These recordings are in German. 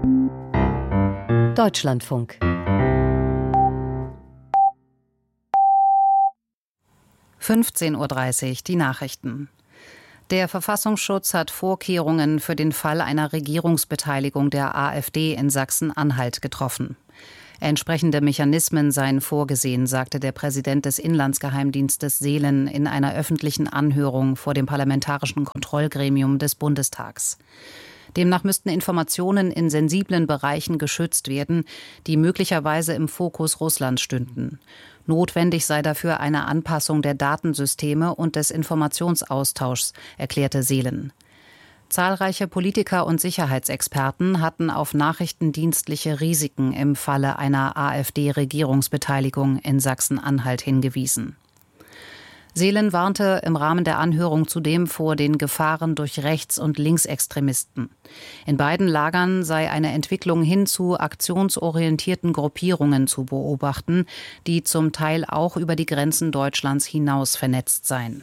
Deutschlandfunk. 15:30 Uhr, die Nachrichten. Der Verfassungsschutz hat Vorkehrungen für den Fall einer Regierungsbeteiligung der AfD in Sachsen-Anhalt getroffen. Entsprechende Mechanismen seien vorgesehen, sagte der Präsident des Inlandsgeheimdienstes Seelen in einer öffentlichen Anhörung vor dem Parlamentarischen Kontrollgremium des Bundestags. Demnach müssten Informationen in sensiblen Bereichen geschützt werden, die möglicherweise im Fokus Russlands stünden. Notwendig sei dafür eine Anpassung der Datensysteme und des Informationsaustauschs, erklärte Seelen. Zahlreiche Politiker und Sicherheitsexperten hatten auf nachrichtendienstliche Risiken im Falle einer AfD-Regierungsbeteiligung in Sachsen-Anhalt hingewiesen. Seelen warnte im Rahmen der Anhörung zudem vor den Gefahren durch Rechts- und Linksextremisten. In beiden Lagern sei eine Entwicklung hin zu aktionsorientierten Gruppierungen zu beobachten, die zum Teil auch über die Grenzen Deutschlands hinaus vernetzt seien.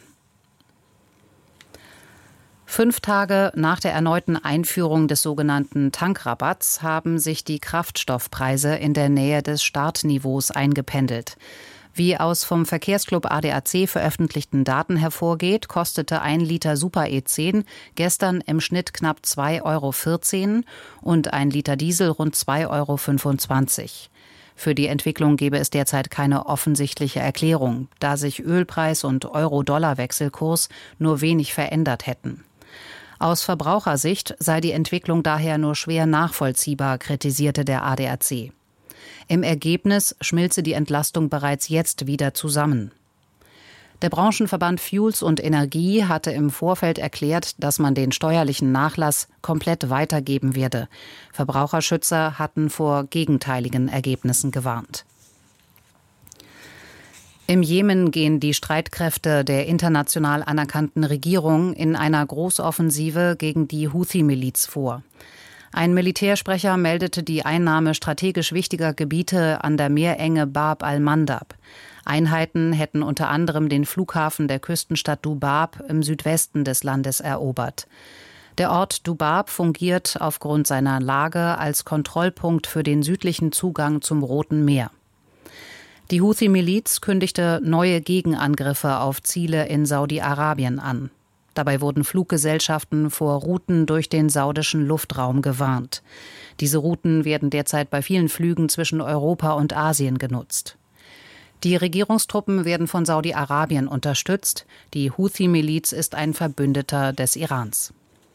5 Tage nach der erneuten Einführung des sogenannten Tankrabatts haben sich die Kraftstoffpreise in der Nähe des Startniveaus eingependelt. Wie aus vom Verkehrsclub ADAC veröffentlichten Daten hervorgeht, kostete 1 Liter Super E10 gestern im Schnitt knapp 2,14 € und 1 Liter Diesel rund 2,25 €. Für die Entwicklung gebe es derzeit keine offensichtliche Erklärung, da sich Ölpreis und Euro-Dollar-Wechselkurs nur wenig verändert hätten. Aus Verbrauchersicht sei die Entwicklung daher nur schwer nachvollziehbar, kritisierte der ADAC. Im Ergebnis schmilze die Entlastung bereits jetzt wieder zusammen. Der Branchenverband Fuels und Energie hatte im Vorfeld erklärt, dass man den steuerlichen Nachlass komplett weitergeben werde. Verbraucherschützer hatten vor gegenteiligen Ergebnissen gewarnt. Im Jemen gehen die Streitkräfte der international anerkannten Regierung in einer Großoffensive gegen die Houthi-Miliz vor. Ein Militärsprecher meldete die Einnahme strategisch wichtiger Gebiete an der Meerenge Bab al-Mandab. Einheiten hätten unter anderem den Flughafen der Küstenstadt Dubab im Südwesten des Landes erobert. Der Ort Dubab fungiert aufgrund seiner Lage als Kontrollpunkt für den südlichen Zugang zum Roten Meer. Die Houthi-Miliz kündigte neue Gegenangriffe auf Ziele in Saudi-Arabien an. Dabei wurden Fluggesellschaften vor Routen durch den saudischen Luftraum gewarnt. Diese Routen werden derzeit bei vielen Flügen zwischen Europa und Asien genutzt. Die Regierungstruppen werden von Saudi-Arabien unterstützt. Die Houthi-Miliz ist ein Verbündeter des Irans.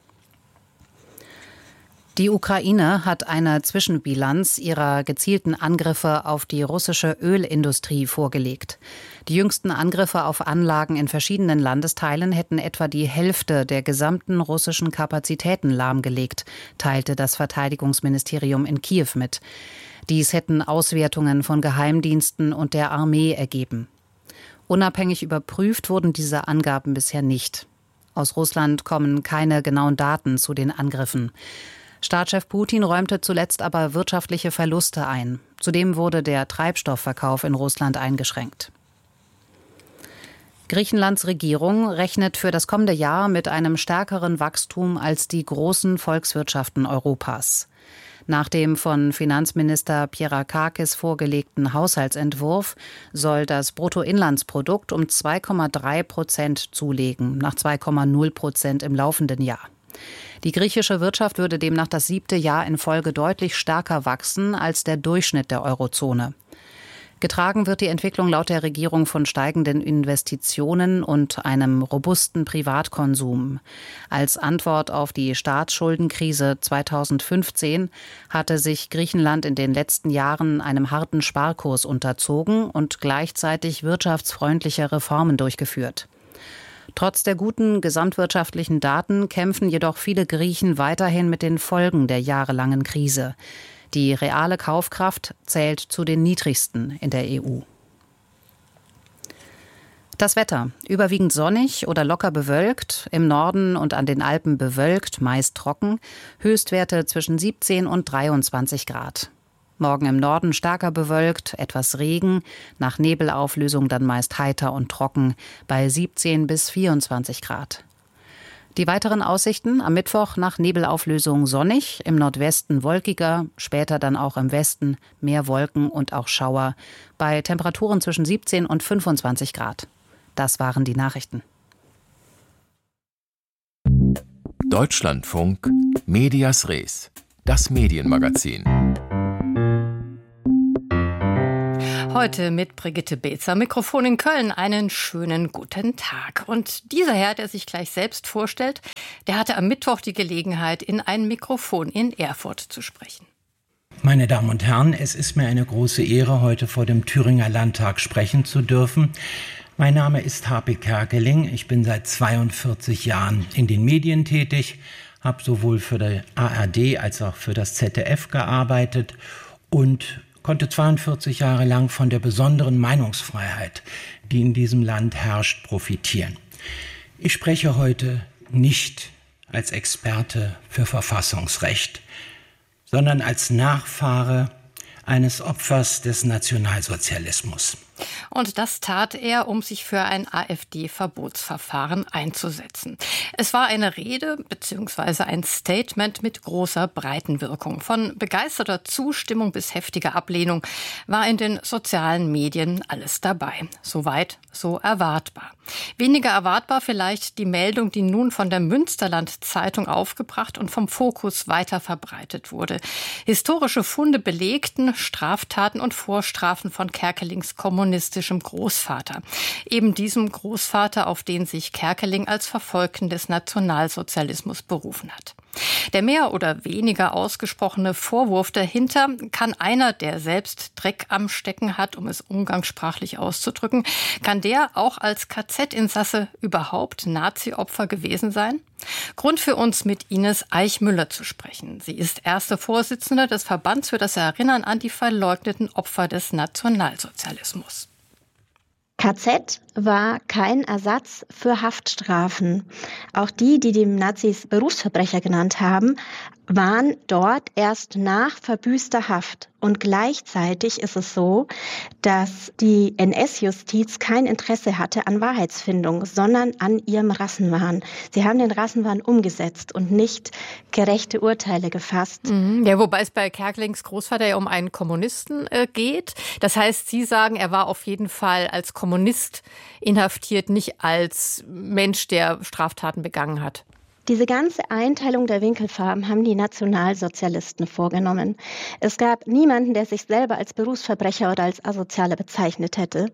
Die Ukraine hat eine Zwischenbilanz ihrer gezielten Angriffe auf die russische Ölindustrie vorgelegt. Die jüngsten Angriffe auf Anlagen in verschiedenen Landesteilen hätten etwa die Hälfte der gesamten russischen Kapazitäten lahmgelegt, teilte das Verteidigungsministerium in Kiew mit. Dies hätten Auswertungen von Geheimdiensten und der Armee ergeben. Unabhängig überprüft wurden diese Angaben bisher nicht. Aus Russland kommen keine genauen Daten zu den Angriffen. Staatschef Putin räumte zuletzt aber wirtschaftliche Verluste ein. Zudem wurde der Treibstoffverkauf in Russland eingeschränkt. Griechenlands Regierung rechnet für das kommende Jahr mit einem stärkeren Wachstum als die großen Volkswirtschaften Europas. Nach dem von Finanzminister Pierrakakis vorgelegten Haushaltsentwurf soll das Bruttoinlandsprodukt um 2,3% zulegen, nach 2,0% im laufenden Jahr. Die griechische Wirtschaft würde demnach das 7. Jahr in Folge deutlich stärker wachsen als der Durchschnitt der Eurozone. Getragen wird die Entwicklung laut der Regierung von steigenden Investitionen und einem robusten Privatkonsum. Als Antwort auf die Staatsschuldenkrise 2015 hatte sich Griechenland in den letzten Jahren einem harten Sparkurs unterzogen und gleichzeitig wirtschaftsfreundliche Reformen durchgeführt. Trotz der guten gesamtwirtschaftlichen Daten kämpfen jedoch viele Griechen weiterhin mit den Folgen der jahrelangen Krise. Die reale Kaufkraft zählt zu den niedrigsten in der EU. Das Wetter: überwiegend sonnig oder locker bewölkt, im Norden und an den Alpen bewölkt, meist trocken, Höchstwerte zwischen 17 und 23 Grad. Morgen im Norden stärker bewölkt, etwas Regen, nach Nebelauflösung dann meist heiter und trocken, bei 17 bis 24 Grad. Die weiteren Aussichten: am Mittwoch nach Nebelauflösung sonnig, im Nordwesten wolkiger, später dann auch im Westen mehr Wolken und auch Schauer, bei Temperaturen zwischen 17 und 25 Grad. Das waren die Nachrichten. Deutschlandfunk Medias Res, das Medienmagazin. Heute mit Brigitte Beetzer, Mikrofon in Köln. Einen schönen guten Tag. Und dieser Herr, der sich gleich selbst vorstellt, der hatte am Mittwoch die Gelegenheit, in ein Mikrofon in Erfurt zu sprechen. Meine Damen und Herren, es ist mir eine große Ehre, heute vor dem Thüringer Landtag sprechen zu dürfen. Mein Name ist Harpe Kerkeling. Ich bin seit 42 Jahren in den Medien tätig, habe sowohl für die ARD als auch für das ZDF gearbeitet und konnte 42 Jahre lang von der besonderen Meinungsfreiheit, die in diesem Land herrscht, profitieren. Ich spreche heute nicht als Experte für Verfassungsrecht, sondern als Nachfahre eines Opfers des Nationalsozialismus. Und das tat er, um sich für ein AfD-Verbotsverfahren einzusetzen. Es war eine Rede bzw. ein Statement mit großer Breitenwirkung. Von begeisterter Zustimmung bis heftiger Ablehnung war in den sozialen Medien alles dabei. Soweit, so erwartbar. Weniger erwartbar vielleicht die Meldung, die nun von der Münsterland-Zeitung aufgebracht und vom Fokus weiter verbreitet wurde. Historische Funde belegten Straftaten und Vorstrafen von Kerkelings kommunistischem Großvater. Eben diesem Großvater, auf den sich Kerkeling als Verfolgten des Nationalsozialismus berufen hat. Der mehr oder weniger ausgesprochene Vorwurf dahinter: kann einer, der selbst Dreck am Stecken hat, um es umgangssprachlich auszudrücken, kann der auch als KZ-Insasse überhaupt Nazi-Opfer gewesen sein? Grund für uns, mit Ines Eichmüller zu sprechen. Sie ist erste Vorsitzende des Verbands für das Erinnern an die verleugneten Opfer des Nationalsozialismus. KZ war kein Ersatz für Haftstrafen. Auch die Nazis Berufsverbrecher genannt haben, waren dort erst nach verbüßter Haft. Und gleichzeitig ist es so, dass die NS-Justiz kein Interesse hatte an Wahrheitsfindung, sondern an ihrem Rassenwahn. Sie haben den Rassenwahn umgesetzt und nicht gerechte Urteile gefasst. Ja, wobei es bei Kerkelings Großvater ja um einen Kommunisten geht. Das heißt, Sie sagen, er war auf jeden Fall als Kommunist inhaftiert, nicht als Mensch, der Straftaten begangen hat. Diese ganze Einteilung der Winkelfarben haben die Nationalsozialisten vorgenommen. Es gab niemanden, der sich selber als Berufsverbrecher oder als Asozialer bezeichnet hätte.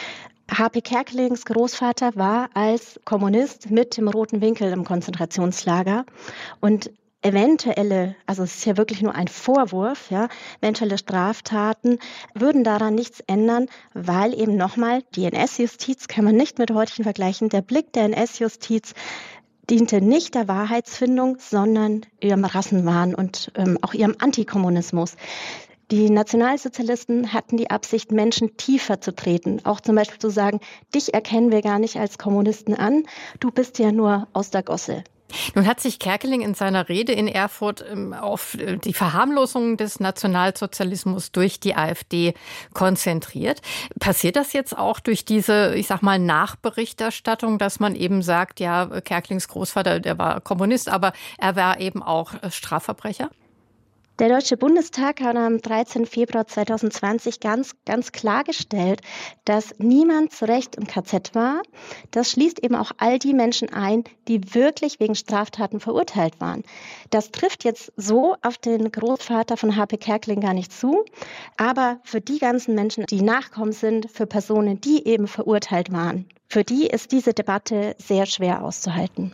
Harpe Kerkelings Großvater war als Kommunist mit dem roten Winkel im Konzentrationslager und eventuelle, also es ist ja wirklich nur ein Vorwurf, eventuelle Straftaten würden daran nichts ändern, weil eben nochmal die NS-Justiz, kann man nicht mit heutigen vergleichen, der Blick der NS-Justiz diente nicht der Wahrheitsfindung, sondern ihrem Rassenwahn und auch ihrem Antikommunismus. Die Nationalsozialisten hatten die Absicht, Menschen tiefer zu treten. Auch zum Beispiel zu sagen, dich erkennen wir gar nicht als Kommunisten an, du bist ja nur aus der Gosse. Nun hat sich Kerkeling in seiner Rede in Erfurt auf die Verharmlosung des Nationalsozialismus durch die AfD konzentriert. Passiert das jetzt auch durch diese, Nachberichterstattung, dass man eben sagt, ja, Kerkelings Großvater, der war Kommunist, aber er war eben auch Strafverbrecher? Der Deutsche Bundestag hat am 13. Februar 2020 ganz klargestellt, dass niemand zu Recht im KZ war. Das schließt eben auch all die Menschen ein, die wirklich wegen Straftaten verurteilt waren. Das trifft jetzt so auf den Großvater von Harpe Kerkeling gar nicht zu. Aber für die ganzen Menschen, die Nachkommen sind, für Personen, die eben verurteilt waren, für die ist diese Debatte sehr schwer auszuhalten.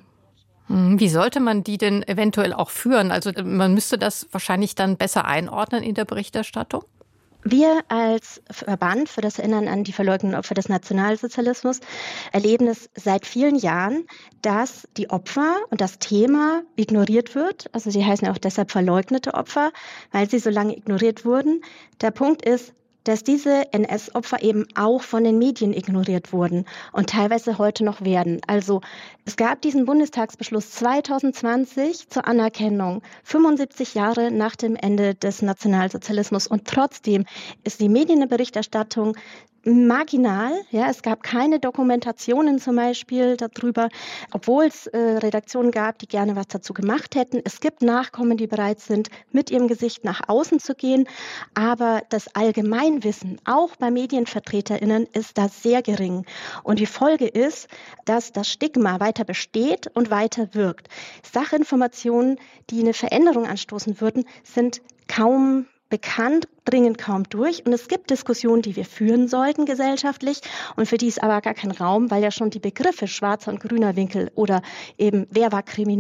Wie sollte man die denn eventuell auch führen? Also man müsste das wahrscheinlich dann besser einordnen in der Berichterstattung? Wir als Verband für das Erinnern an die verleugneten Opfer des Nationalsozialismus erleben es seit vielen Jahren, dass die Opfer und das Thema ignoriert wird. Also sie heißen ja auch deshalb verleugnete Opfer, weil sie so lange ignoriert wurden. Der Punkt ist, dass diese NS-Opfer eben auch von den Medien ignoriert wurden und teilweise heute noch werden. Also es gab diesen Bundestagsbeschluss 2020 zur Anerkennung, 75 Jahre nach dem Ende des Nationalsozialismus. Und trotzdem ist die Medienberichterstattung marginal. Ja, es gab keine Dokumentationen zum Beispiel darüber, obwohl es Redaktionen gab, die gerne was dazu gemacht hätten. Es gibt Nachkommen, die bereit sind, mit ihrem Gesicht nach außen zu gehen. Aber das Allgemeinwissen, auch bei MedienvertreterInnen, ist da sehr gering. Und die Folge ist, dass das Stigma weiter besteht und weiter wirkt. Sachinformationen, die eine Veränderung anstoßen würden, sind kaum bekannt, dringen kaum durch. Und es gibt Diskussionen, die wir führen sollten gesellschaftlich und für die ist aber gar kein Raum, weil ja schon die Begriffe schwarzer und grüner Winkel oder eben wer war kriminell